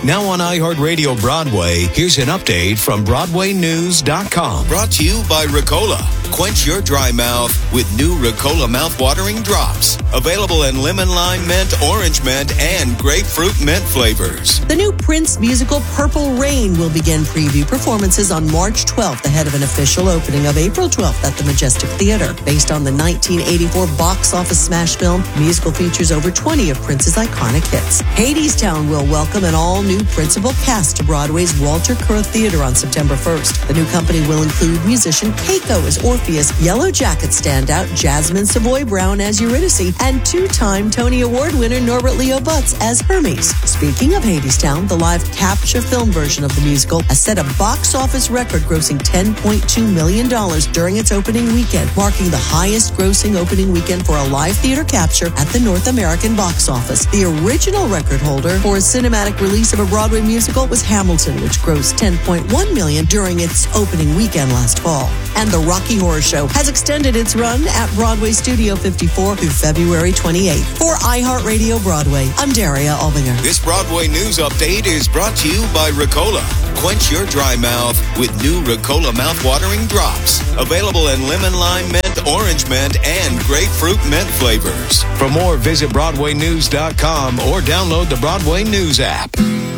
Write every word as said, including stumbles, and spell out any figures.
Now on iHeartRadio Broadway, here's an update from Broadway News dot com. Brought to you by Ricola. Quench your dry mouth with new Ricola mouth-watering drops. Available in lemon, lime, mint, orange mint, and grapefruit mint flavors. The new Prince musical Purple Rain will begin preview performances on March twelfth ahead of an official opening of April twelfth at the Majestic Theater. Based on the nineteen eighty-four box office smash film, the musical features over twenty of Prince's iconic hits. Hadestown will welcome an all-new principal cast to Broadway's Walter Kerr Theater on September first. The new company will include musician Keiko as Orpheus, Yellow Jacket standout Jasmine Savoy Brown as Eurydice, and two-time Tony Award winner Norbert Leo Butz as Hermes. Speaking of Hadestown, the live capture film version of the musical has set a box office record grossing ten point two million dollars during its opening weekend, marking the highest grossing opening weekend for a live theater capture at the North American box office. The original record holder for a cinematic release of a Broadway musical was Hamilton, which grossed ten point one million dollars during its opening weekend last fall. And the Rocky Horror Show has extended its run at Broadway Studio fifty-four through February twenty-eighth. For iHeartRadio Broadway, I'm Daria Albinger. This Broadway News Update is brought to you by Ricola. Quench your dry mouth with new Ricola mouth-watering drops. Available in lemon, lime, mint, orange mint, and grapefruit mint flavors. For more, visit Broadway News dot com or download the Broadway News app.